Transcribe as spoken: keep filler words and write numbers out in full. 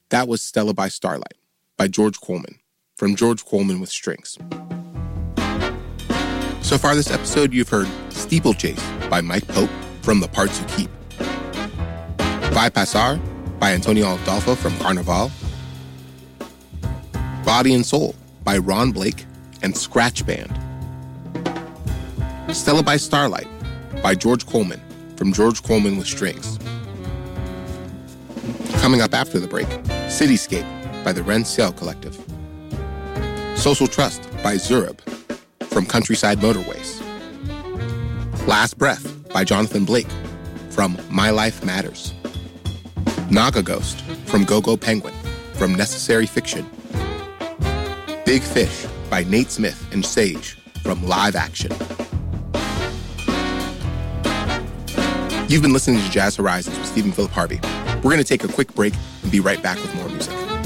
That was Stella by Starlight by George Coleman, from George Coleman with Strings. So far this episode, you've heard Steeplechase by Mike Pope from The Parts You Keep, Vai Passar by Antonio Adolfo from Carnival, Body and Soul by Ron Blake and Scratch Band, Stella by Starlight by George Coleman from George Coleman with Strings. Coming up after the break, Cityscape by the Ren Ciel Collective, Social Trust by Zurab from Countryside Motorways, Last Breath by Jonathan Blake from My Life Matters, Naga Ghost from Go-Go Penguin from Necessary Fiction, Big Fish by Nate Smith and Sage from Live Action. You've been listening to Jazz Horizons with Stephen Philip Harvey. We're going to take a quick break and be right back with more music.